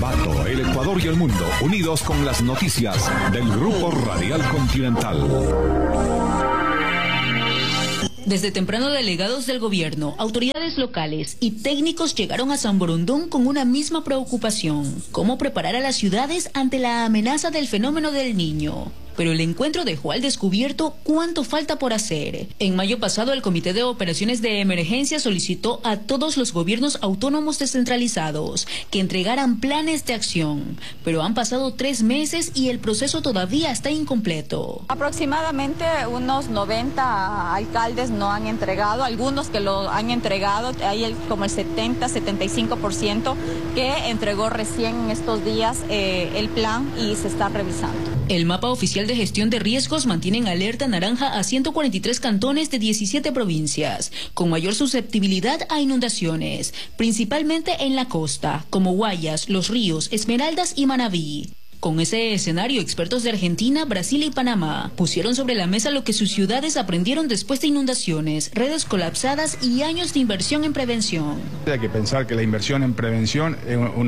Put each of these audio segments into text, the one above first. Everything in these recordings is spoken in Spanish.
Ambato, el Ecuador y el mundo, unidos con las noticias del Grupo Radial Continental. Desde temprano, delegados del gobierno, autoridades locales y técnicos llegaron a San Borondón con una misma preocupación: cómo preparar a las ciudades ante la amenaza del fenómeno del Niño. Pero el encuentro dejó al descubierto cuánto falta por hacer. En mayo pasado, el Comité de Operaciones de Emergencia solicitó a todos los gobiernos autónomos descentralizados que entregaran planes de acción. Pero han pasado 3 meses y el proceso todavía está incompleto. Aproximadamente unos 90 alcaldes no han entregado, algunos que lo han entregado, hay como el 70-75% que entregó recién en estos días el plan y se está revisando. El mapa oficial de gestión de riesgos mantiene en alerta naranja a 143 cantones de 17 provincias, con mayor susceptibilidad a inundaciones, principalmente en la costa, como Guayas, Los Ríos, Esmeraldas y Manabí. Con ese escenario, expertos de Argentina, Brasil y Panamá pusieron sobre la mesa lo que sus ciudades aprendieron después de inundaciones, redes colapsadas y años de inversión en prevención. Hay que pensar que la inversión en prevención es un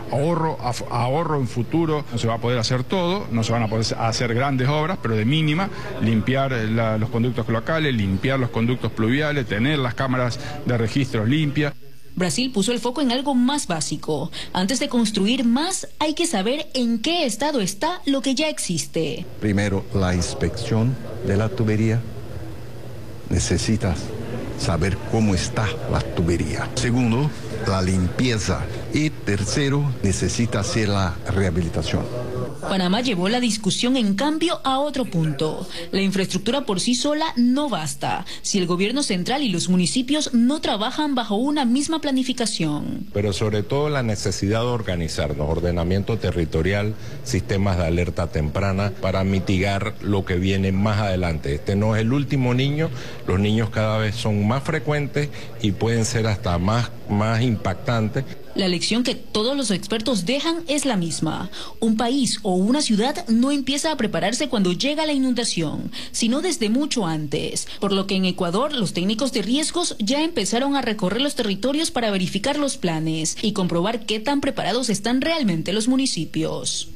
ahorro en futuro. No se va a poder hacer todo, no se van a poder hacer grandes obras, pero de mínima, limpiar los conductos cloacales, limpiar los conductos pluviales, tener las cámaras de registro limpias. Brasil puso el foco en algo más básico. Antes de construir más, hay que saber en qué estado está lo que ya existe. Primero, la inspección de la tubería. Necesitas saber cómo está la tubería. Segundo, la limpieza. Y tercero, necesita hacer la rehabilitación. Panamá llevó la discusión, en cambio, a otro punto. La infraestructura por sí sola no basta si el gobierno central y los municipios no trabajan bajo una misma planificación. Pero sobre todo la necesidad de organizarnos, ordenamiento territorial, sistemas de alerta temprana para mitigar lo que viene más adelante. Este no es el último niño, los niños cada vez son más frecuentes y pueden ser hasta más impactantes. La lección que todos los expertos dejan es la misma. Un país o una ciudad no empieza a prepararse cuando llega la inundación, sino desde mucho antes. Por lo que en Ecuador, los técnicos de riesgos ya empezaron a recorrer los territorios para verificar los planes y comprobar qué tan preparados están realmente los municipios.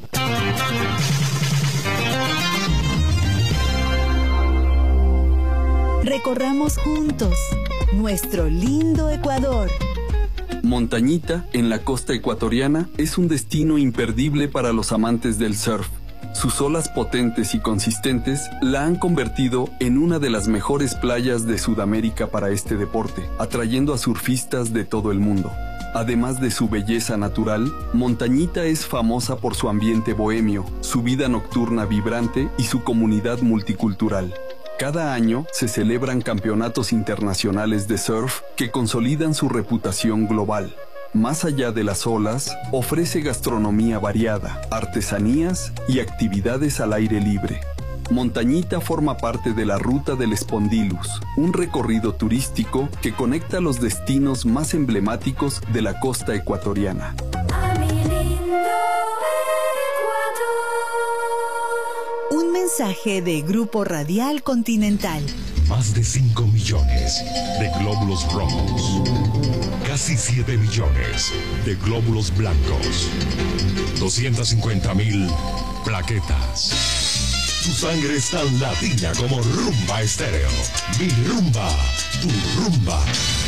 Recorramos juntos nuestro lindo Ecuador. Montañita, en la costa ecuatoriana, es un destino imperdible para los amantes del surf. Sus olas potentes y consistentes la han convertido en una de las mejores playas de Sudamérica para este deporte, atrayendo a surfistas de todo el mundo. Además de su belleza natural, Montañita es famosa por su ambiente bohemio, su vida nocturna vibrante y su comunidad multicultural. Cada año se celebran campeonatos internacionales de surf que consolidan su reputación global. Más allá de las olas, ofrece gastronomía variada, artesanías y actividades al aire libre. Montañita forma parte de la Ruta del Spondylus, un recorrido turístico que conecta los destinos más emblemáticos de la costa ecuatoriana. Un mensaje de Grupo Radial Continental. Más de 5 millones de glóbulos rojos. Casi 7 millones de glóbulos blancos. 250,000 plaquetas. Tu sangre es tan latina como Rumba Estéreo. Mi rumba, tu rumba.